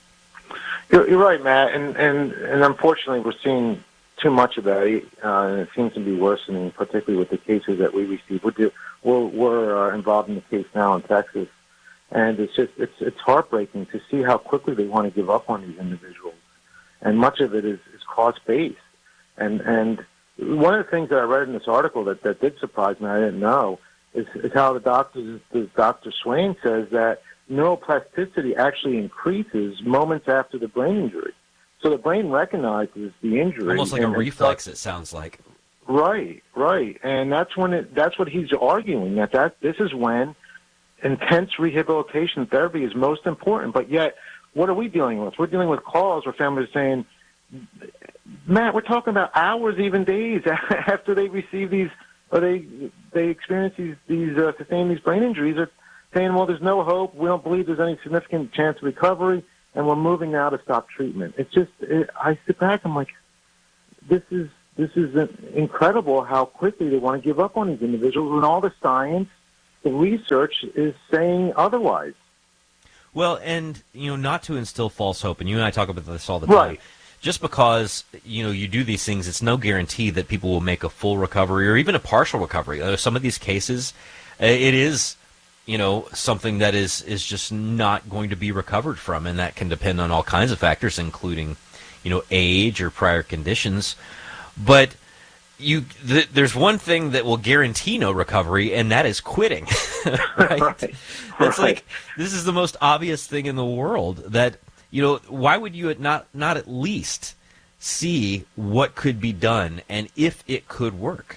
You're, you're right, Matt, and, and and unfortunately, we're seeing too much of that, uh, and it seems to be worsening, particularly with the cases that we receive. We're we're, we're uh, involved in the case now in Texas, and it's just it's it's heartbreaking to see how quickly they want to give up on these individuals, and much of it is, is cost based, and and. One of the things that I read in this article that, that did surprise me, I didn't know, is, is how the doctor, Doctor Swain says that neuroplasticity actually increases moments after the brain injury. So the brain recognizes the injury. Almost like a and, reflex, it sounds like. Right, right. And that's when it, that's what he's arguing, that, that this is when intense rehabilitation therapy is most important. But yet, what are we dealing with? We're dealing with calls where families are saying, Matt, we're talking about hours, even days after they receive these, or they they experience these, these uh, sustain these brain injuries, are saying, well, there's no hope. We don't believe there's any significant chance of recovery, and we're moving now to stop treatment. It's just, it, I sit back, I'm like, this is this is incredible how quickly they want to give up on these individuals when all the science, the research is saying otherwise. Well, and, you know, not to instill false hope, and you and I talk about this all the time. Right. Just because, you know, you do these things, it's no guarantee that people will make a full recovery or even a partial recovery. Uh, some of these cases, uh, it is, you know, something that is, is just not going to be recovered from, and that can depend on all kinds of factors, including, you know, age or prior conditions. But you, th- there's one thing that will guarantee no recovery, and that is quitting. Right? Right. That's Right. like, this is the most obvious thing in the world that, you know, why would you not not at least see what could be done and if it could work?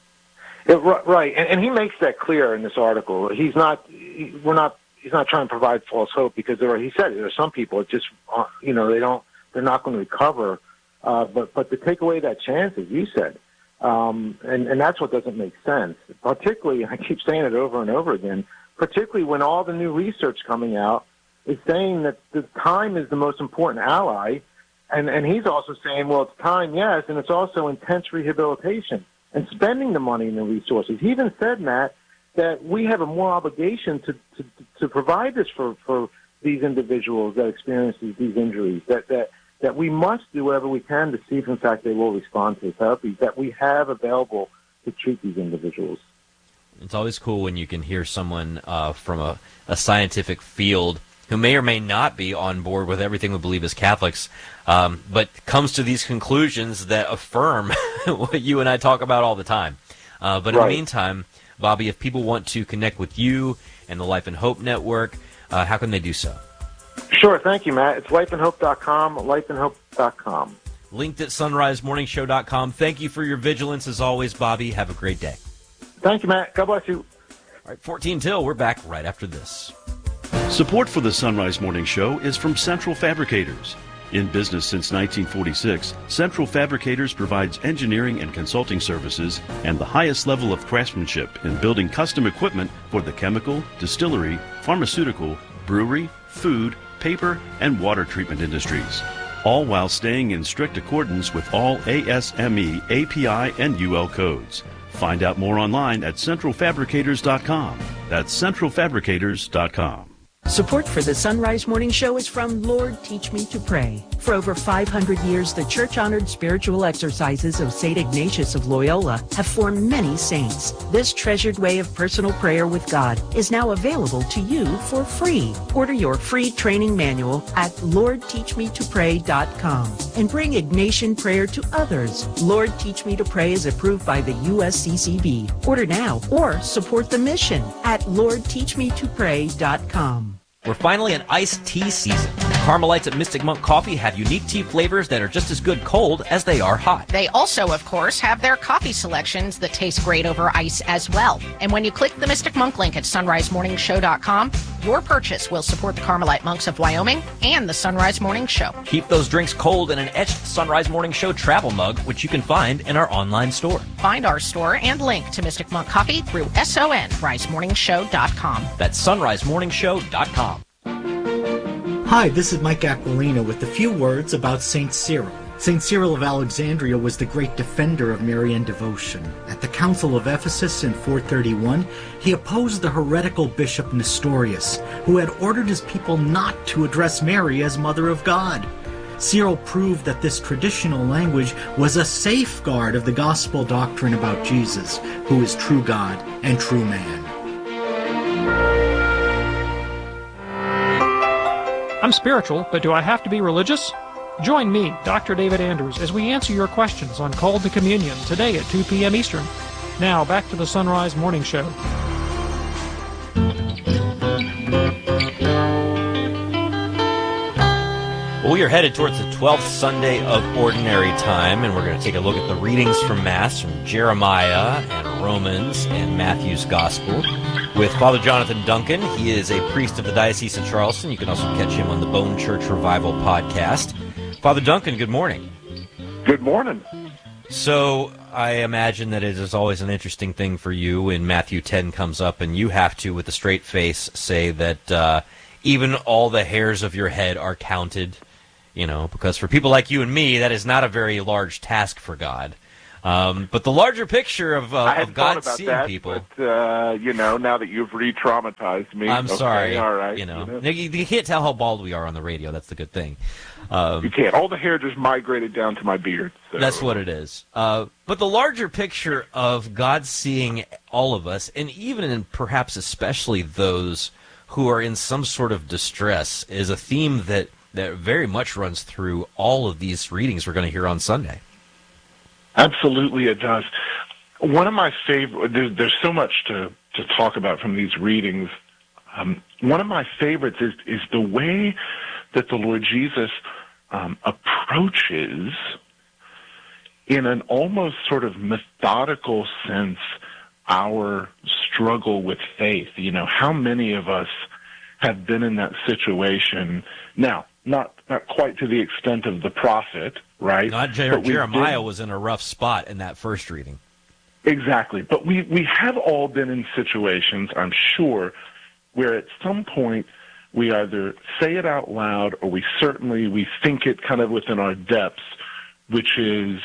It, right, and, and he makes that clear in this article. He's not, he, we're not, he's not trying to provide false hope, because there are, he said there are some people it just, uh, you know, they don't, they're not going to recover. Uh, but but to take away that chance, as you said, um, and and that's what doesn't make sense. Particularly, I keep saying it over and over again. Particularly when all the new research coming out is saying that the time is the most important ally, and, and he's also saying, well, it's time, yes, and it's also intense rehabilitation and spending the money and the resources. He even said, Matt, that we have a more obligation to, to, to provide this for, for these individuals that experience these, these injuries, that, that, that we must do whatever we can to see if, in fact, they will respond to the therapies that we have available to treat these individuals. It's always cool when you can hear someone uh, from a, a scientific field who may or may not be on board with everything we believe as Catholics, um, but comes to these conclusions that affirm what you and I talk about all the time. Uh, but in Right. the meantime, Bobby, if people want to connect with you and the Life and Hope Network, uh, how can they do so? Sure, thank you, Matt. It's life and hope dot com, life and hope dot com. Linked at sunrise morning show dot com. Thank you for your vigilance as always, Bobby. Have a great day. Thank you, Matt. God bless you. All right, fourteen till. We're back right after this. Support for the Sunrise Morning Show is from Central Fabricators. In business since nineteen forty-six, Central Fabricators provides engineering and consulting services and the highest level of craftsmanship in building custom equipment for the chemical, distillery, pharmaceutical, brewery, food, paper, and water treatment industries, all while staying in strict accordance with all A S M E, A P I, and U L codes. Find out more online at central fabricators dot com. That's central fabricators dot com. Support for the Sunrise Morning Show is from Lord Teach Me to Pray. For over five hundred years, the church-honored spiritual exercises of Saint Ignatius of Loyola have formed many saints. This treasured way of personal prayer with God is now available to you for free. Order your free training manual at lord teach me to pray dot com and bring Ignatian prayer to others. Lord Teach Me to Pray is approved by the U S C C B. Order now or support the mission at lord teach me to pray dot com. We're finally in iced tea season. Carmelites at Mystic Monk Coffee have unique tea flavors that are just as good cold as they are hot. They also, of course, have their coffee selections that taste great over ice as well. And when you click the Mystic Monk link at sunrise morning show dot com, your purchase will support the Carmelite Monks of Wyoming and the Sunrise Morning Show. Keep those drinks cold in an etched Sunrise Morning Show travel mug, which you can find in our online store. Find our store and link to Mystic Monk Coffee through sunrise morning show dot com. That's sunrise morning show dot com. Hi, this is Mike Aquilina with a few words about Saint Cyril. Saint Cyril of Alexandria was the great defender of Marian devotion. At the Council of Ephesus in four thirty-one, he opposed the heretical bishop Nestorius, who had ordered his people not to address Mary as Mother of God. Cyril proved that this traditional language was a safeguard of the gospel doctrine about Jesus, who is true God and true man. I'm spiritual, but do I have to be religious? Join me, Doctor David Andrews, as we answer your questions on Called to Communion today at two p.m. Eastern. Now, back to the Sunrise Morning Show. Well, we are headed towards the twelfth Sunday of Ordinary Time, and we're going to take a look at the readings from Mass from Jeremiah and Romans and Matthew's Gospel with Father Jonathan Duncan. He is a priest of the Diocese of Charleston. You can also catch him on the Bone Church Revival podcast. Father Duncan, good morning. Good morning. So I imagine that it is always an interesting thing for you when Matthew ten comes up and you have to, with a straight face, say that uh, even all the hairs of your head are counted, you know, because for people like you and me, that is not a very large task for God. Um, but the larger picture of, uh, of God seeing that, people... But, uh, you know, now that you've re-traumatized me... I'm okay, sorry. All right. You know, you know. You, you can't tell how bald we are on the radio. That's the good thing. Um, you can't. All the hair just migrated down to my beard. So. That's what it is. Uh, but the larger picture of God seeing all of us, and even and perhaps especially those who are in some sort of distress, is a theme that, that very much runs through all of these readings we're going to hear on Sunday. Absolutely, it does. One of my favorite, there's, there's so much to, to talk about from these readings. Um, one of my favorites is, is the way that the Lord Jesus um, approaches, in an almost sort of methodical sense, our struggle with faith. You know, how many of us have been in that situation? Now, not not quite to the extent of the prophet, right? Not Jer- Jeremiah been, was in a rough spot in that first reading. Exactly. But we, we have all been in situations, I'm sure, where at some point we either say it out loud or we certainly, we think it kind of within our depths, which is,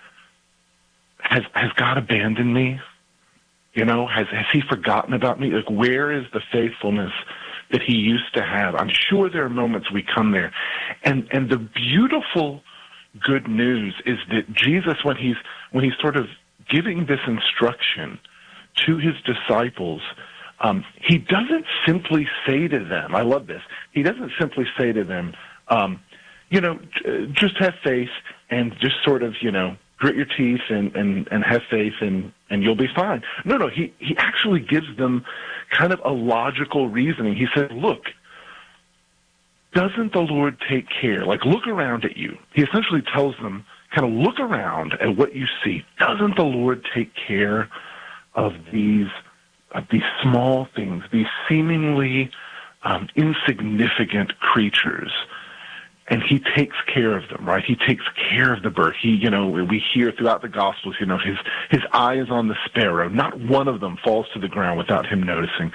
has, has God abandoned me? You know, has, has he forgotten about me? Like, where is the faithfulness that he used to have? I'm sure there are moments we come there. And and the beautiful good news is that Jesus, when he's when he's sort of giving this instruction to his disciples, um, he doesn't simply say to them, I love this, he doesn't simply say to them, um, you know, just have faith and just sort of, you know, grit your teeth and, and, and have faith and, and you'll be fine. No, no, he, he actually gives them kind of a logical reasoning. He said, look, doesn't the Lord take care? Like, look around at you. He essentially tells them, kind of look around at what you see. Doesn't the Lord take care of these, of these small things, these seemingly um, insignificant creatures? And he takes care of them, right? He takes care of the bird. He, you know, we hear throughout the Gospels, you know, his, his eye is on the sparrow. Not one of them falls to the ground without him noticing.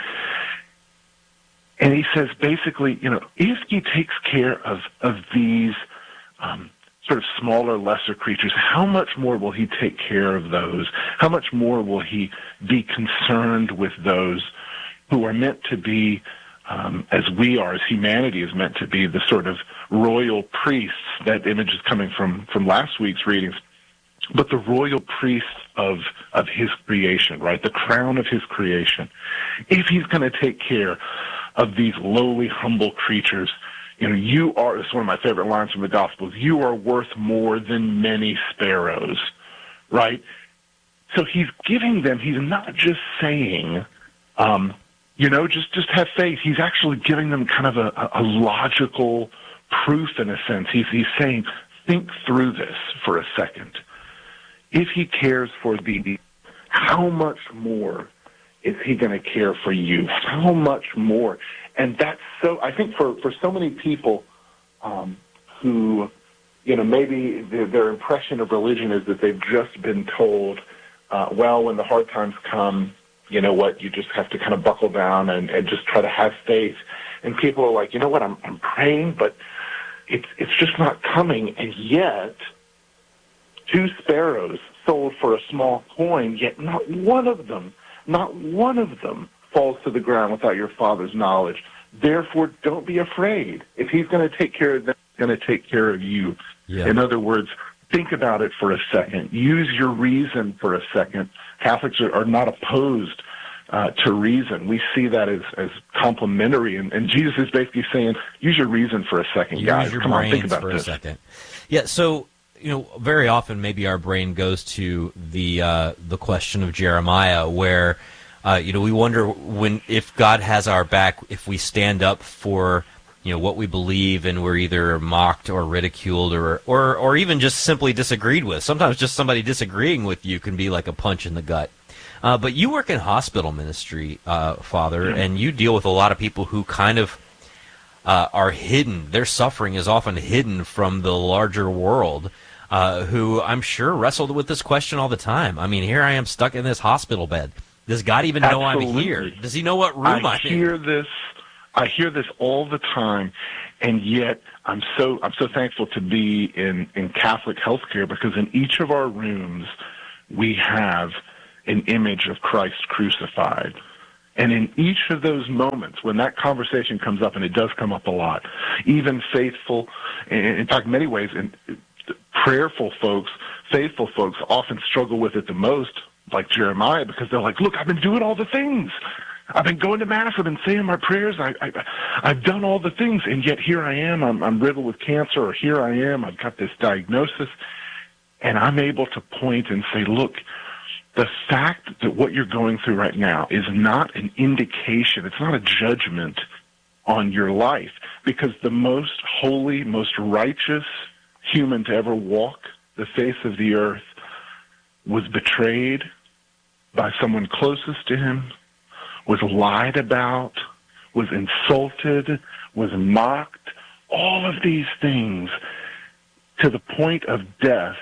And he says, basically, you know, if he takes care of, of these um, sort of smaller, lesser creatures, how much more will he take care of those? How much more will he be concerned with those who are meant to be, Um, as we are, as humanity is meant to be, the sort of royal priests? That image is coming from, from last week's readings. But the royal priests of, of his creation, right? The crown of his creation. If he's going to take care of these lowly, humble creatures, you know, you are, this is one of my favorite lines from the Gospels, you are worth more than many sparrows, right? So he's giving them, he's not just saying, um, You know, just, just have faith. He's actually giving them kind of a, a logical proof in a sense. He's, he's saying, think through this for a second. If he cares for thee, how much more is he going to care for you? How much more? And that's so, I think for, for so many people um, who, you know, maybe their, their impression of religion is that they've just been told, uh, well, when the hard times come, you know what, you just have to kind of buckle down and, and just try to have faith. And people are like, you know what, I'm, I'm praying, but it's, it's just not coming. And yet, two sparrows sold for a small coin, yet not one of them, not one of them falls to the ground without your Father's knowledge. Therefore, don't be afraid. If he's going to take care of them, he's going to take care of you. Yeah. In other words, think about it for a second. Use your reason for a second. Catholics are, are not opposed uh, to reason. We see that as, as complementary. And, and Jesus is basically saying, use your reason for a second, use guys. Use your Come on, think brains about for this. a second. Yeah, so, you know, very often maybe our brain goes to the uh, the question of Jeremiah where, uh, you know, we wonder when if God has our back, if we stand up for you know, what we believe, and we're either mocked or ridiculed or, or, or even just simply disagreed with. Sometimes just somebody disagreeing with you can be like a punch in the gut. Uh, but you work in hospital ministry, uh, Father, yeah. and you deal with a lot of people who kind of uh, are hidden. Their suffering is often hidden from the larger world, uh, who I'm sure wrestled with this question all the time. I mean, here I am stuck in this hospital bed. Does God even know Absolutely. I'm here? Does he know what room I I'm in? hear this. I hear this all the time, and yet I'm so I'm so thankful to be in, in Catholic healthcare, because in each of our rooms we have an image of Christ crucified. And in each of those moments, when that conversation comes up, and it does come up a lot, even faithful, in fact, many ways, in, prayerful folks, faithful folks often struggle with it the most, like Jeremiah, because they're like, look, I've been doing all the things. I've been going to Mass, I've been saying my prayers, I, I, I've done all the things, and yet here I am, I'm, I'm riddled with cancer, or here I am, I've got this diagnosis, and I'm able to point and say, look, the fact that what you're going through right now is not an indication, it's not a judgment on your life, because the most holy, most righteous human to ever walk the face of the earth was betrayed by someone closest to him, was lied about, was insulted, was mocked, all of these things to the point of death,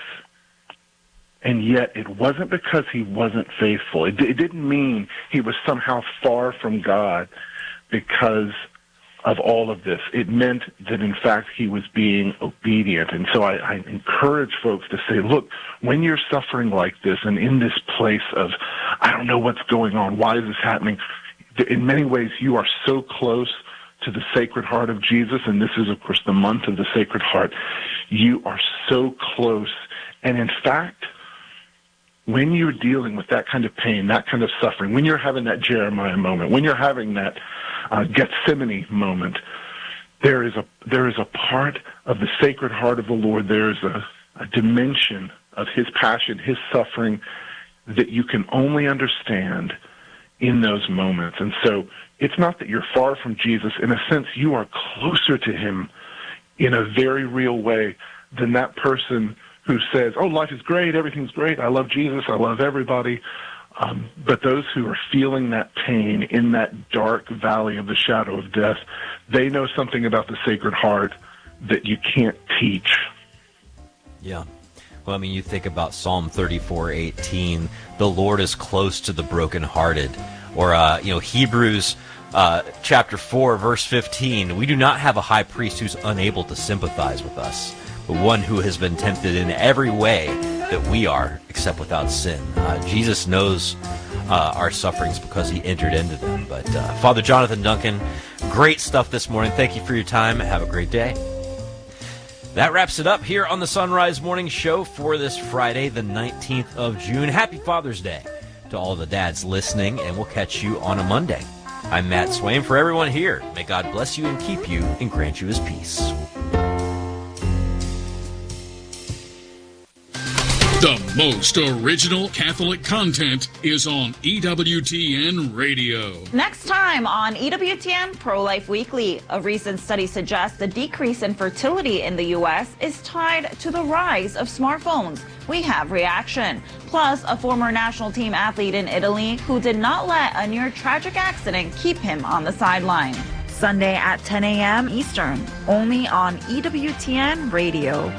and yet it wasn't because he wasn't faithful. It, it didn't mean he was somehow far from God because of all of this. It meant that, in fact, he was being obedient. And so I, I encourage folks to say, look, when you're suffering like this and in this place of, I don't know what's going on, why is this happening? In many ways, you are so close to the Sacred Heart of Jesus, and this is, of course, the month of the Sacred Heart. You are so close. And in fact, when you're dealing with that kind of pain, that kind of suffering, when you're having that Jeremiah moment, when you're having that uh, Gethsemane moment, there is a there is a part of the Sacred Heart of the Lord, there is a, a dimension of his passion, his suffering, that you can only understand in those moments. And so it's not that you're far from Jesus. In a sense, you are closer to him in a very real way than that person who says, oh, life is great, everything's great, I love Jesus, I love everybody. Um, but those who are feeling that pain in that dark valley of the shadow of death, they know something about the Sacred Heart that you can't teach. Yeah. Well, I mean, you think about Psalm thirty-four eighteen, the Lord is close to the brokenhearted. Or, uh, you know, Hebrews uh, chapter four, verse fifteen, we do not have a high priest who's unable to sympathize with us, but one who has been tempted in every way that we are, except without sin. Uh, Jesus knows uh, our sufferings because he entered into them. But uh, Father Jonathan Duncan, great stuff this morning. Thank you for your time. Have a great day. That wraps it up here on the Sunrise Morning Show for this Friday, the nineteenth of June. Happy Father's Day to all the dads listening, and we'll catch you on a Monday. I'm Matt Swaim. For everyone here, may God bless you and keep you and grant you his peace. The most original Catholic content is on E W T N Radio. Next time on E W T N Pro-Life Weekly, a recent study suggests the decrease in fertility in the U S is tied to the rise of smartphones. We have reaction. Plus, a former national team athlete in Italy who did not let a near tragic accident keep him on the sideline. Sunday at ten a.m. Eastern, only on E W T N Radio.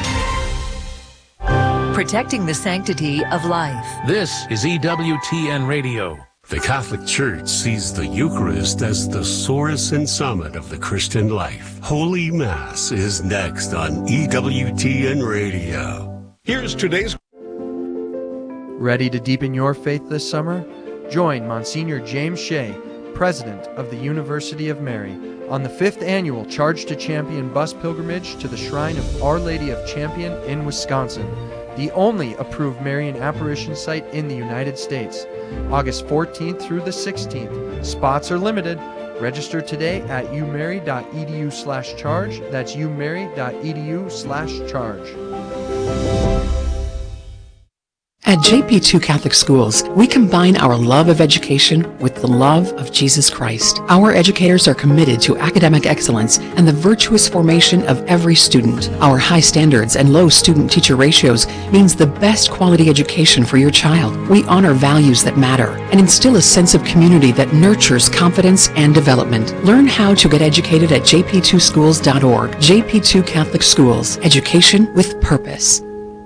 Protecting the sanctity of life. This is E W T N Radio. The Catholic Church sees the Eucharist as the source and summit of the Christian life. Holy Mass is next on E W T N Radio. Here's today's... Ready to deepen your faith this summer? Join Monsignor James Shea, President of the University of Mary, on the fifth annual Charge to Champion bus pilgrimage to the Shrine of Our Lady of Champion in Wisconsin, the only approved Marian apparition site in the United States. August fourteenth through the sixteenth. Spots are limited. Register today at umary.edu slash charge. That's umary.edu slash charge. At J P two Catholic Schools, we combine our love of education with the love of Jesus Christ. Our educators are committed to academic excellence and the virtuous formation of every student. Our high standards and low student-teacher ratios means the best quality education for your child. We honor values that matter and instill a sense of community that nurtures confidence and development. Learn how to get educated at j p two schools dot org. J P two Catholic Schools, education with purpose.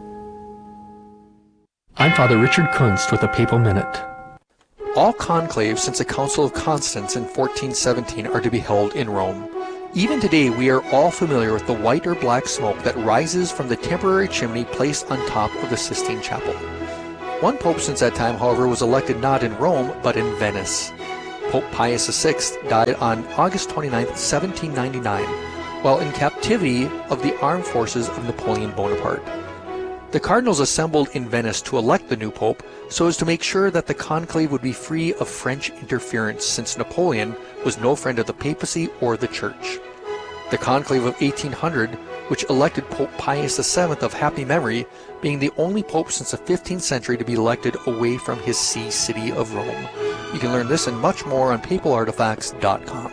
I'm Father Richard Kunst with a Papal Minute. All conclaves since the Council of Constance in fourteen seventeen are to be held in Rome. Even today, we are all familiar with the white or black smoke that rises from the temporary chimney placed on top of the Sistine Chapel. One pope since that time, however, was elected not in Rome, but in Venice. Pope Pius the sixth died on August twenty-ninth, seventeen ninety-nine, while in captivity of the armed forces of Napoleon Bonaparte. The cardinals assembled in Venice to elect the new pope so as to make sure that the conclave would be free of French interference, since Napoleon was no friend of the papacy or the church. The conclave of eighteen hundred, which elected Pope Pius the seventh of happy memory, being the only pope since the fifteenth century to be elected away from his see city of Rome. You can learn this and much more on papal artifacts dot com.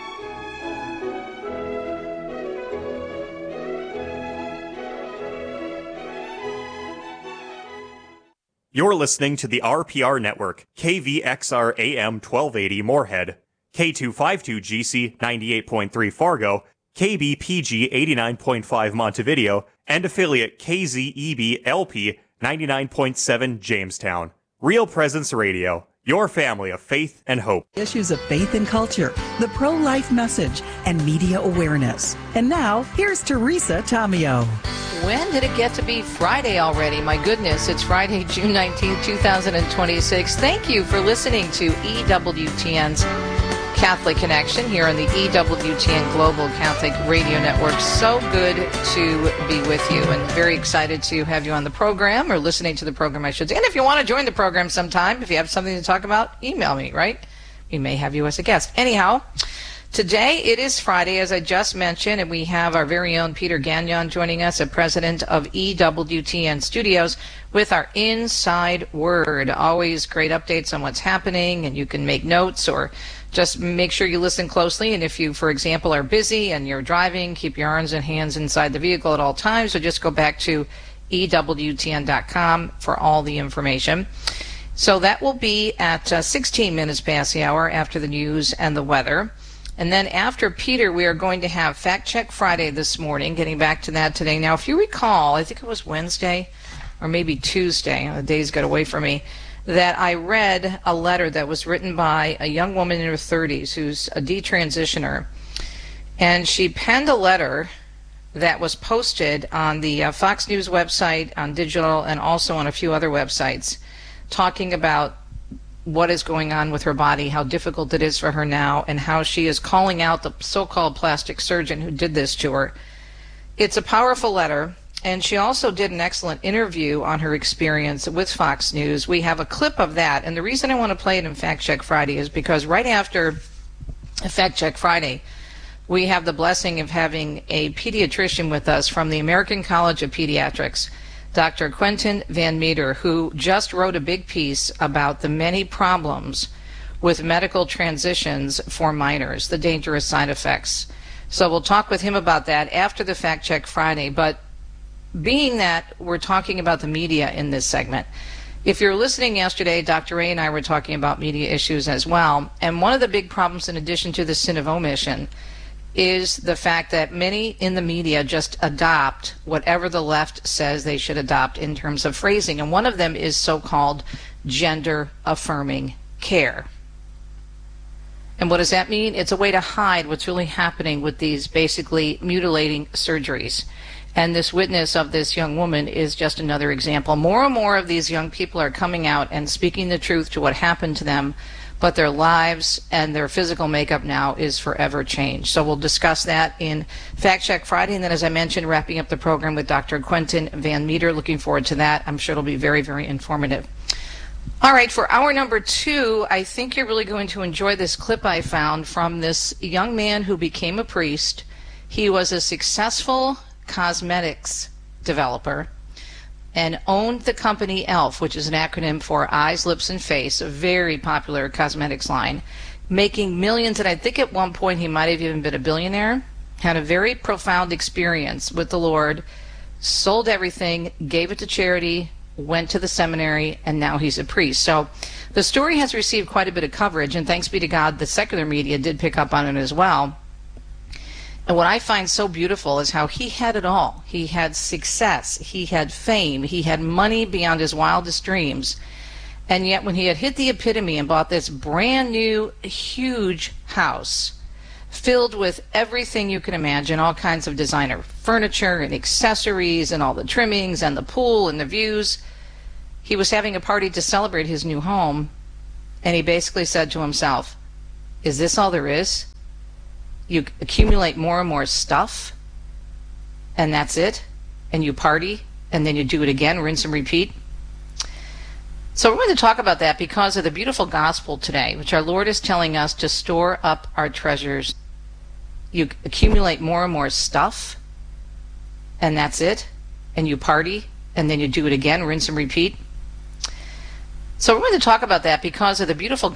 You're listening to the R P R Network, K V X R A M twelve eighty Moorhead, K two fifty-two G C ninety-eight point three Fargo, K B P G eighty-nine point five Montevideo, and affiliate K Z E B L P ninety-nine point seven Jamestown. Real Presence Radio, your family of faith and hope. Issues of faith and culture, the pro-life message, and media awareness. And now, here's Teresa Tomeo. When did it get to be Friday already? My goodness, it's Friday, June nineteenth, two thousand twenty-six. Thank you for listening to E W T N's Catholic Connection here on the E W T N Global Catholic Radio Network. So good to be with you, and very excited to have you on the program, or listening to the program, I should say. And if you want to join the program sometime, if you have something to talk about, email me, right? We may have you as a guest. Anyhow, today it is Friday, as I just mentioned, and we have our very own Peter Gagnon joining us, a president of E W T N Studios, with our Inside Word. Always great updates on what's happening, and you can make notes or just make sure you listen closely. And if you, for example, are busy and you're driving, keep your arms and hands inside the vehicle at all times, so just go back to E W T N dot com for all the information. So that will be at uh, sixteen minutes past the hour after the news and the weather. And then after Peter, we are going to have Fact Check Friday this morning, getting back to that today. Now, if you recall, I think it was Wednesday or maybe Tuesday, the days got away from me, that I read a letter that was written by a young woman in her thirties who's a detransitioner. And she penned a letter that was posted on the uh, Fox News website, on digital, and also on a few other websites, talking about what is going on with her body, how difficult it is for her now, and how she is calling out the so-called plastic surgeon who did this to her. It's a powerful letter, and she also did an excellent interview on her experience with Fox News. We have a clip of that, and the reason I want to play it in Fact Check Friday is because right after Fact Check Friday, we have the blessing of having a pediatrician with us from the American College of Pediatrics, Doctor Quentin Van Meter, who just wrote a big piece about the many problems with medical transitions for minors, the dangerous side effects. So we'll talk with him about that after the Fact Check Friday. But being that we're talking about the media in this segment, if you're listening yesterday, Doctor Ray and I were talking about media issues as well. And one of the big problems, in addition to the sin of omission, is the fact that many in the media just adopt whatever the left says they should adopt in terms of phrasing. And one of them is so-called gender-affirming care. And what does that mean? It's a way to hide what's really happening with these basically mutilating surgeries. And this witness of this young woman is just another example. More and more of these young people are coming out and speaking the truth to what happened to them, but their lives and their physical makeup now is forever changed. So we'll discuss that in Fact Check Friday, and then, as I mentioned, wrapping up the program with Doctor Quentin Van Meter. Looking forward to that. I'm sure it'll be very, very informative. All right, for hour number two, I think you're really going to enjoy this clip I found from this young man who became a priest. He was a successful cosmetics developer, and owned the company E L F, which is an acronym for Eyes, Lips, and Face, a very popular cosmetics line, making millions, and I think at one point he might have even been a billionaire, had a very profound experience with the Lord, sold everything, gave it to charity, went to the seminary, and now he's a priest. So the story has received quite a bit of coverage, and thanks be to God, the secular media did pick up on it as well. And what I find so beautiful is how he had it all. He had success, he had fame, he had money beyond his wildest dreams. And yet when he had hit the epitome and bought this brand new, huge house filled with everything you can imagine, all kinds of designer furniture and accessories and all the trimmings and the pool and the views, he was having a party to celebrate his new home, and he basically said to himself, is this all there is? You accumulate more and more stuff, and that's it, and you party, and then you do it again, rinse and repeat. So we're going to talk about that because of the beautiful gospel today, which our Lord is telling us to store up our treasures. You accumulate more and more stuff, and that's it, and you party, and then you do it again, rinse and repeat. So we're going to talk about that because of the beautiful